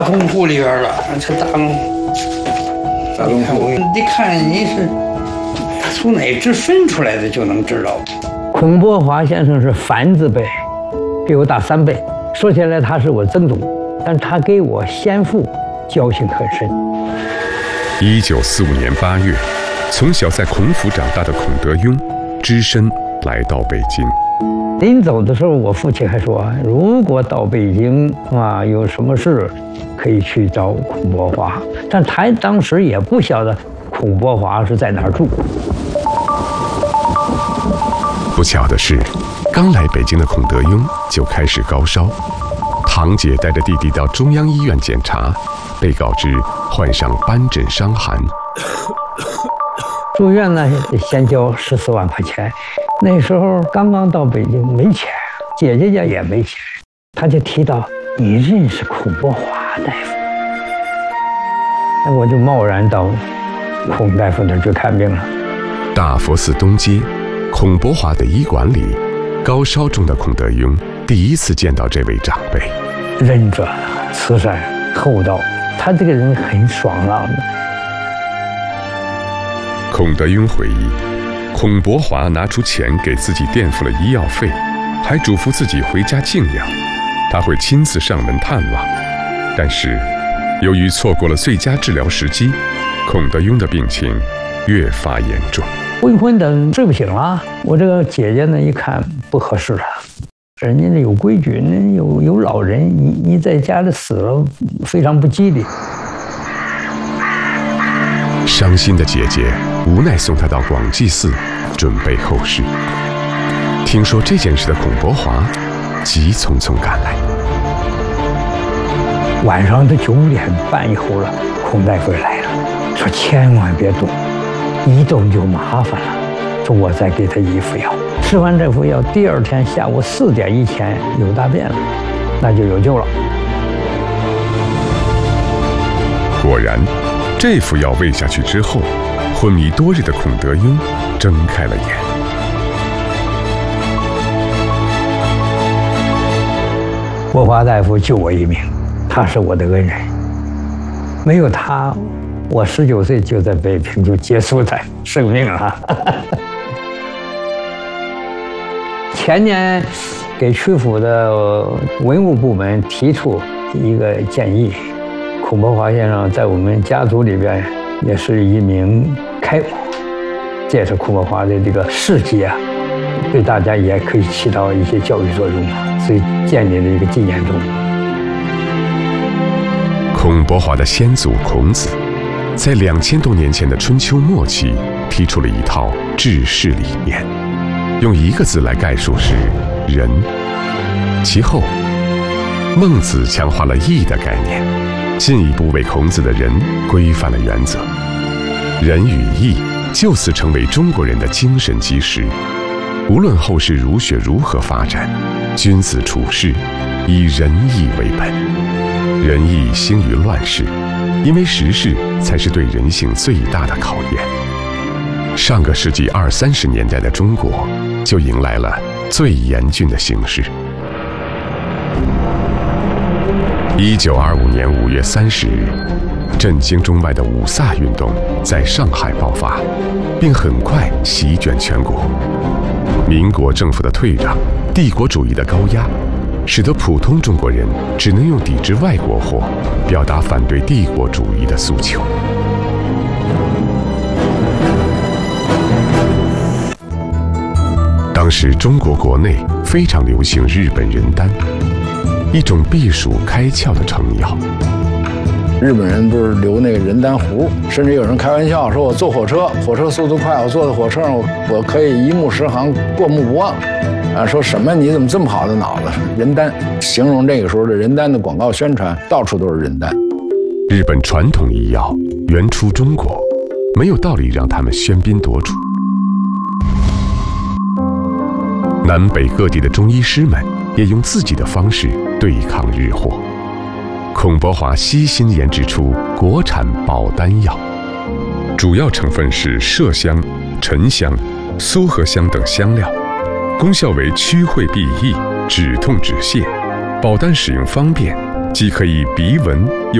公户里边了，这大龙，你看你是从哪支分出来的就能知道。孔伯华先生是凡字辈，比我大3倍。说起来他是我曾祖，但他给我先父交情很深。 1945年8月，从小在孔府长大的孔德庸，只身来到北京。 临走的时候，我父亲还说，如果到北京有什么事，可以去找孔伯华。但他当时也不晓得孔伯华是在哪儿住。 不巧的是，刚来北京的孔德庸就开始高烧。堂姐带着弟弟到中央医院检查，被告知患上斑疹伤寒。 住院呢，先交14万块钱。那时候刚刚到北京，没钱，姐姐家也没钱，他就提到你认识孔伯华大夫，那我就贸然到孔大夫那儿去看病了。 大佛寺东街，孔伯华的医馆里，高烧中的孔德庸第一次见到这位长辈。 仁者、慈善、厚道，他这个人很爽朗的。 孔德庸回忆，孔伯华拿出钱给自己垫付了医药费，还嘱咐自己回家静养，他会亲自上门探望。但是，由于错过了最佳治疗时机，孔德庸的病情越发严重。 未婚的睡不醒了，我这个姐姐呢，一看不合适了，人家有规矩，有老人，你在家里死了，非常不吉利。 伤心的姐姐无奈送他到广济寺准备后事。听说这件事的孔伯华急匆匆赶来。 晚上都9点半以后了，孔大夫来了，说千万别动，一动就麻烦了，说我再给他一副药，吃完这副药，第2天下午4点以前有大便了，那就有救了。 果然，这副药喂下去之后，昏迷多日的孔德庸睁开了眼。 伯华大夫救我一命，他是我的恩人，没有他，我19岁就在北平就结束在生命了。前年给曲阜的文物部门提出一个建议，孔伯华先生在我们家族里边也是一名开武，这也是孔伯华的这个事迹啊，对大家也可以起到一些教育作用，所以建立了一个纪念钟。 孔伯华的先祖孔子，在2000多年前的春秋末期提出了一套治世理念，用1个字来概述是仁。其后，孟子强化了义的概念，进一步为孔子的仁规范了原则。仁与义就此成为中国人的精神基石。无论后世儒学如何发展，君子处世以仁义为本。仁义兴于乱世，因为时事才是对人性最大的考验。上个世纪20、30年代的中国就迎来了最严峻的形势。1925年5月30日，震惊中外的五卅运动在上海爆发，并很快席卷全国。民国政府的退让，帝国主义的高压，使得普通中国人只能用抵制外国货表达反对帝国主义的诉求。当时中国国内非常流行日本人丹，一种避暑开窍的成药。 日本人不是留那个人丹壶，甚至有人开玩笑说，我坐火车，火车速度快，我坐在火车上，我可以一目十行，过目不忘。说什么你怎么这么好的脑子？人丹，形容这个时候的人丹的广告宣传，到处都是人丹。 日本传统医药原出中国，没有道理让他们喧宾夺主。南北各地的中医师们也用自己的方式对抗日货。孔伯华悉心研制出国产保丹药，主要成分是麝香、沉香、苏合香等香料，功效为祛秽避疫、止痛止泻，保丹使用方便， 既可以鼻闻又